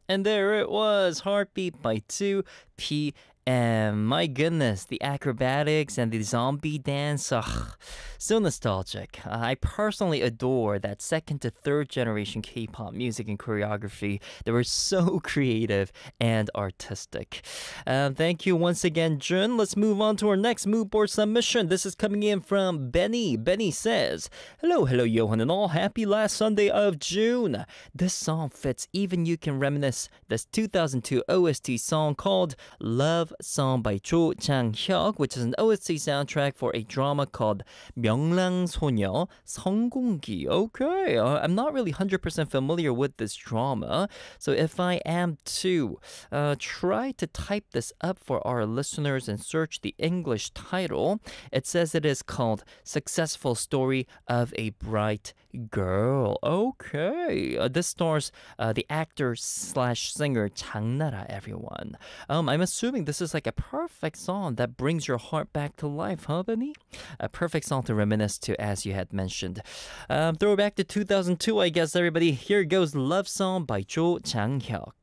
And there it was, Heartbeat by 2PM. My goodness, the acrobatics and the zombie dance, ugh, so nostalgic. I personally adore that second to third generation K-pop music and choreography. They were so creative and artistic. Thank you once again, Jun. Let's move on to our next mood board submission. This is coming in from Benny. Benny says, hello, Johan and all. Happy last Sunday of June. This song fits even you can reminisce this 2002 OST song called Love Song by Cho Chang-hyuk, which is an OST soundtrack for a drama called 명랑소녀 성공기. Okay, I'm not really 100% familiar with this drama, so if I am to try to type this up for our listeners and search the English title, it says it is called Successful Story of a Bright Girl. Okay, this stars the actor slash singer 장나라, everyone. I'm assuming this is like a perfect song that brings your heart back to life, huh, Benny? A perfect song to reminisce to, as you had mentioned. Throwback to 2002, I guess, everybody. Here goes Love Song by Cho Chang-hyuk.